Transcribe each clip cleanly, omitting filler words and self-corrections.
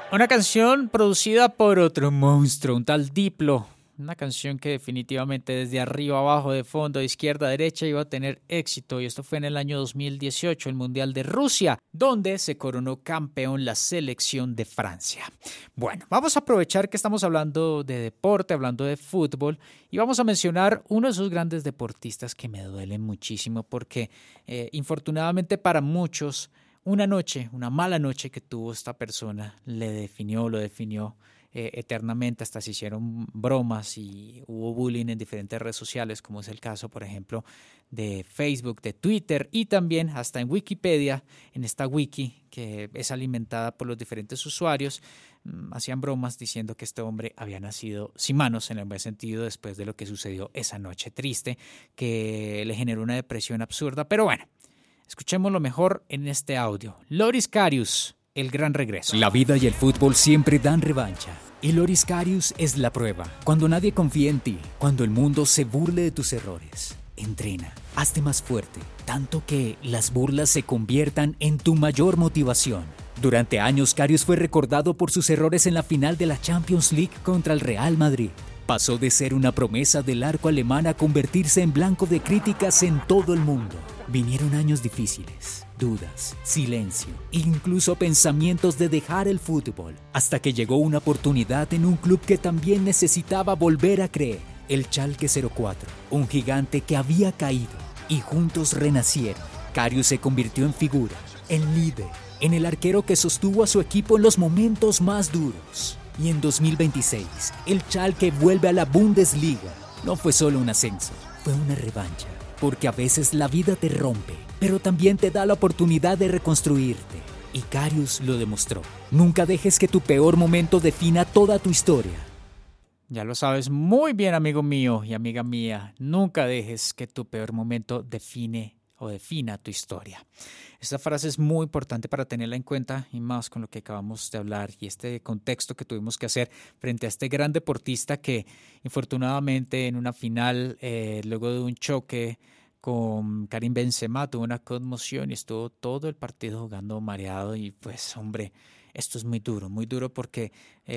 Una canción producida por otro monstruo, un tal Diplo. Una canción que definitivamente desde arriba, abajo, de fondo, de izquierda a derecha iba a tener éxito. Y esto fue en el año 2018, el Mundial de Rusia, donde se coronó campeón la selección de Francia. Bueno, vamos a aprovechar que estamos hablando de deporte, hablando de fútbol, y vamos a mencionar uno de esos grandes deportistas que me duelen muchísimo porque, infortunadamente para muchos, una noche, una mala noche que tuvo esta persona, lo definió eternamente, hasta se hicieron bromas y hubo bullying en diferentes redes sociales, como es el caso, por ejemplo, de Facebook, de Twitter y también hasta en Wikipedia, en esta wiki que es alimentada por los diferentes usuarios, hacían bromas diciendo que este hombre había nacido sin manos, en el buen sentido, después de lo que sucedió esa noche triste, que le generó una depresión absurda, pero bueno. Escuchemos lo mejor en este audio. Loris Karius, el gran regreso. La vida y el fútbol siempre dan revancha. Y Loris Karius es la prueba. Cuando nadie confía en ti, cuando el mundo se burle de tus errores. Entrena, hazte más fuerte, tanto que las burlas se conviertan en tu mayor motivación. Durante años, Karius fue recordado por sus errores en la final de la Champions League contra el Real Madrid. Pasó de ser una promesa del arco alemán a convertirse en blanco de críticas en todo el mundo. Vinieron años difíciles, dudas, silencio, incluso pensamientos de dejar el fútbol, hasta que llegó una oportunidad en un club que también necesitaba volver a creer, el Schalke 04, un gigante que había caído y juntos renacieron. Karius se convirtió en figura, en líder, en el arquero que sostuvo a su equipo en los momentos más duros. Y en 2026, el Schalke vuelve a la Bundesliga. No fue solo un ascenso, fue una revancha. Porque a veces la vida te rompe, pero también te da la oportunidad de reconstruirte. Y Karius lo demostró. Nunca dejes que tu peor momento defina toda tu historia. Ya lo sabes muy bien, amigo mío y amiga mía. Nunca dejes que tu peor momento defina tu historia. Esta frase es muy importante para tenerla en cuenta y más con lo que acabamos de hablar y este contexto que tuvimos que hacer frente a este gran deportista que infortunadamente en una final, luego de un choque con Karim Benzema, tuvo una conmoción y estuvo todo el partido jugando mareado y pues hombre, esto es muy duro porque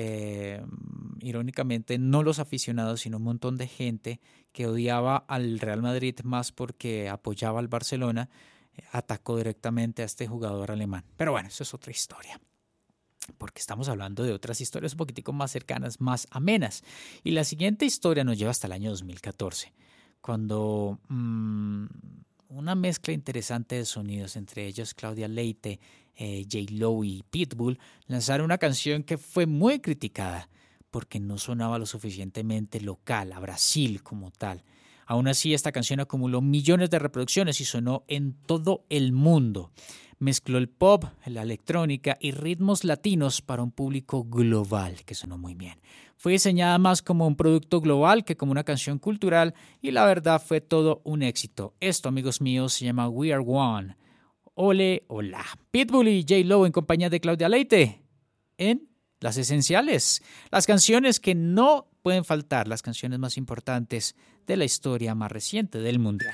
irónicamente no los aficionados sino un montón de gente que odiaba al Real Madrid más porque apoyaba al Barcelona, atacó directamente a este jugador alemán. Pero bueno, eso es otra historia, porque estamos hablando de otras historias un poquitico más cercanas, más amenas. Y la siguiente historia nos lleva hasta el año 2014, cuando una mezcla interesante de sonidos, entre ellos Claudia Leite, J-Lo y Pitbull, lanzaron una canción que fue muy criticada porque no sonaba lo suficientemente local, a Brasil como tal. Aún así, esta canción acumuló millones de reproducciones y sonó en todo el mundo. Mezcló el pop, la electrónica y ritmos latinos para un público global, que sonó muy bien. Fue diseñada más como un producto global que como una canción cultural y la verdad fue todo un éxito. Esto, amigos míos, se llama We Are One. Ole, hola. Pitbull y J-Lo en compañía de Claudia Leite en Las Esenciales. Las canciones que no pueden faltar, las canciones más importantes de la historia más reciente del mundial.